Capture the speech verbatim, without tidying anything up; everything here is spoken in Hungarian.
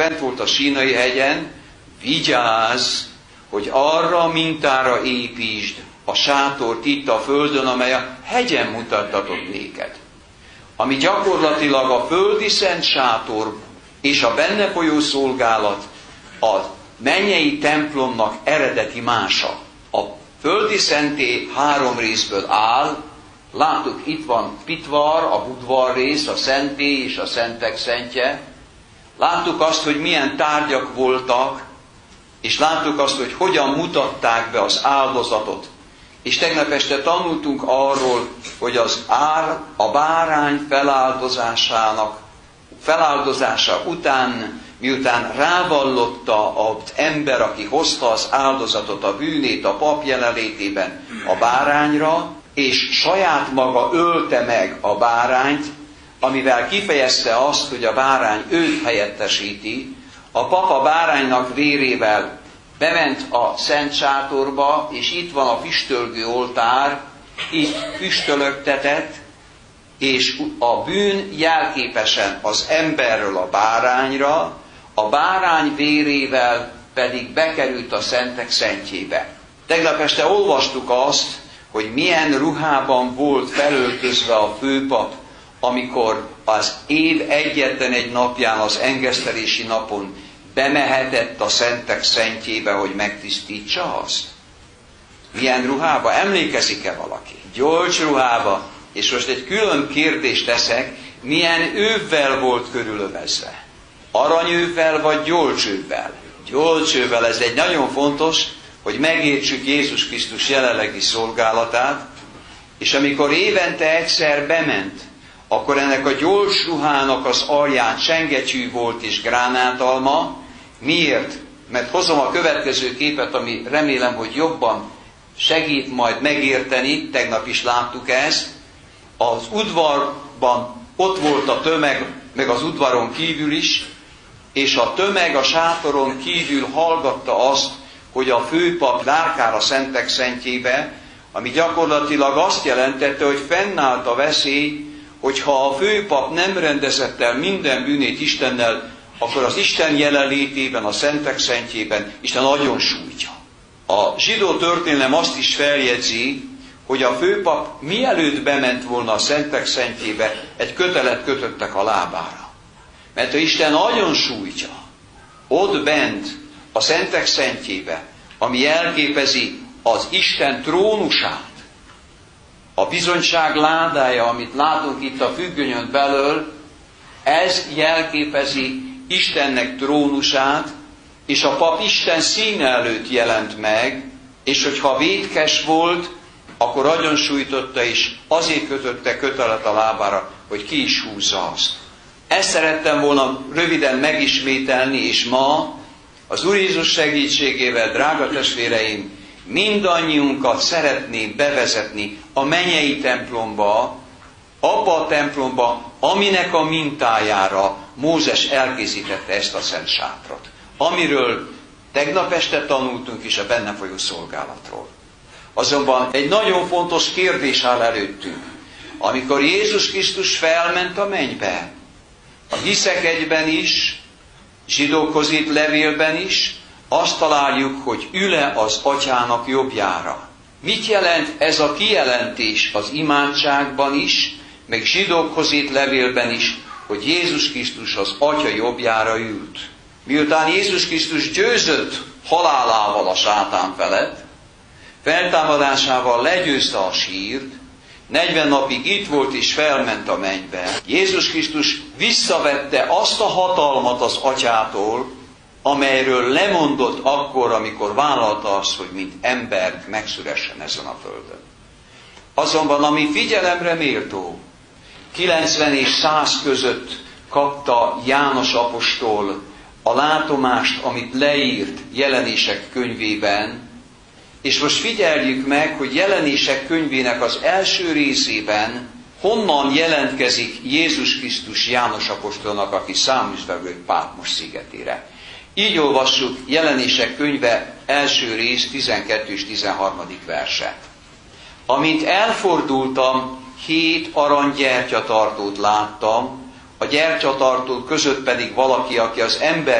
bent volt a Sínai hegyen, vigyázz, hogy arra a mintára építsd a sátort itt a földön, amely a hegyen mutattatott néked. Ami gyakorlatilag a földi szent sátor és a benne folyó szolgálat a mennyei templomnak eredeti mása. A földi szentély három részből áll. Láttuk, itt van Pitvar, a budvar rész, a szentély és a szentek szentje. Láttuk azt, hogy milyen tárgyak voltak, és láttuk azt, hogy hogyan mutatták be az áldozatot. És tegnap este tanultunk arról, hogy az ár, a bárány feláldozásának, feláldozása után, miután rávallotta az ember, aki hozta az áldozatot, a bűnét a pap jelenlétében a bárányra, és saját maga ölte meg a bárányt, amivel kifejezte azt, hogy a bárány őt helyettesíti, a pap a báránynak vérével bement a szent sátorba, és itt van a füstölgő oltár, itt füstölögtetett, és a bűn jelképesen az emberről a bárányra, a bárány vérével pedig bekerült a szentek szentjébe. Tegnap este olvastuk azt, hogy milyen ruhában volt felöltözve a főpap, amikor az év egyetlen egy napján, az engesztelési napon bemehetett a szentek szentjébe, hogy megtisztítsa azt. Milyen ruhába? Emlékezik-e valaki? Gyolcs ruhába. És most egy külön kérdést teszek, milyen ővvel volt körülövezve? Aranyővvel vagy gyolcsővvel? Gyolcsővvel, ez egy nagyon fontos, hogy megértsük Jézus Krisztus jelenlegi szolgálatát, és amikor évente egyszer bement, akkor ennek a gyolcs ruhának az alján csengetyű volt és gránátalma. Miért? Mert hozom a következő képet, ami remélem, hogy jobban segít majd megérteni, tegnap is láttuk ezt. Az udvarban ott volt a tömeg, meg az udvaron kívül is, és a tömeg a sátoron kívül hallgatta azt, hogy a főpap lárkál a szentek szentjébe, ami gyakorlatilag azt jelentette, hogy fennállt a veszély, hogyha a főpap nem rendezett el minden bűnét Istennel, akkor az Isten jelenlétében, a szentek szentjében Isten nagyon sújtja. A zsidó történelem azt is feljegyzi, hogy a főpap mielőtt bement volna a szentek szentjébe, egy kötelet kötöttek a lábára. Mert ha Isten nagyon sújtja, ott bent a szentek szentjébe, ami jelképezi az Isten trónusát, a bizonyság ládája, amit látunk itt a függönyön belől, ez jelképezi Istennek trónusát, és a pap Isten színe előtt jelent meg, és hogyha vétkes volt, akkor agyon sújtotta, és azért kötötte kötelet a lábára, hogy ki is húzza azt. Ezt szerettem volna röviden megismételni, és ma az Úr Jézus segítségével, drága testvéreim, mindannyiunkat szeretném bevezetni a mennyei templomba, abba a templomba, aminek a mintájára Mózes elkészítette ezt a szent sátrot, amiről tegnap este tanultunk is a benne folyó szolgálatról. Azonban egy nagyon fontos kérdés áll előttünk. Amikor Jézus Krisztus felment a mennybe, a Hiszek egyben is, zsidókhoz írt levélben is, azt találjuk, hogy ül-e az atyának jobbjára. Mit jelent ez a kijelentés az imádságban is, meg zsidókhoz írt levélben is, hogy Jézus Krisztus az atya jobbjára ült? Miután Jézus Krisztus győzött halálával a sátán felett, feltámadásával legyőzte a sírt, negyven napig itt volt és felment a mennybe. Jézus Krisztus visszavette azt a hatalmat az atyától, amelyről lemondott akkor, amikor vállalta azt, hogy mint ember megszülessen ezen a földön. Azonban, ami figyelemre méltó, kilencven és száz között kapta János apostol a látomást, amit leírt Jelenések könyvében, és most figyeljük meg, hogy Jelenések könyvének az első részében honnan jelentkezik Jézus Krisztus János apostolnak, aki száműzve Pátmos szigetére. Így olvassuk Jelenések könyve első rész tizenkettő és tizenharmadik verset. Amint elfordultam, hét arany gyertyatartót láttam, a gyertyatartók között pedig valaki, aki az ember